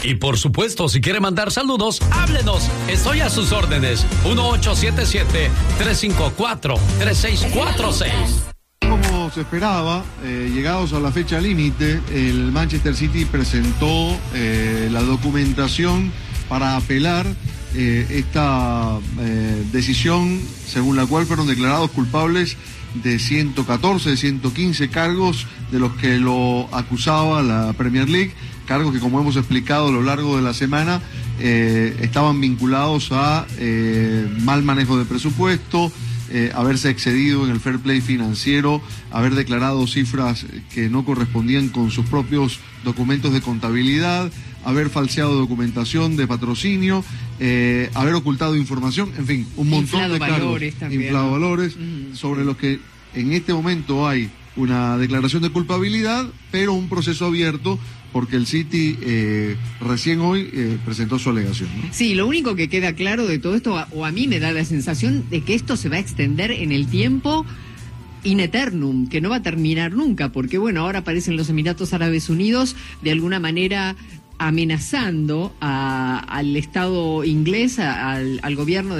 Y por supuesto, si quiere mandar saludos, háblenos. Estoy a sus órdenes. 1877-354-3646. Como se esperaba, llegados a la fecha límite, el Manchester City presentó la documentación para apelar esta decisión según la cual fueron declarados culpables de 114, de 115 cargos de los que lo acusaba la Premier League, cargos que, como hemos explicado a lo largo de la semana, estaban vinculados a mal manejo de presupuesto, haberse excedido en el fair play financiero, haber declarado cifras que no correspondían con sus propios documentos de contabilidad, haber falseado documentación de patrocinio, haber ocultado información, en fin, un montón de cargos, inflado valores, sobre los que en este momento hay una declaración de culpabilidad, pero un proceso abierto, porque el City recién hoy presentó su alegación, ¿no? Sí, lo único que queda claro de todo esto, o a mí me da la sensación de que esto se va a extender en el tiempo in eternum, que no va a terminar nunca, porque bueno, ahora aparecen los Emiratos Árabes Unidos de alguna manera amenazando al Estado inglés, al gobierno de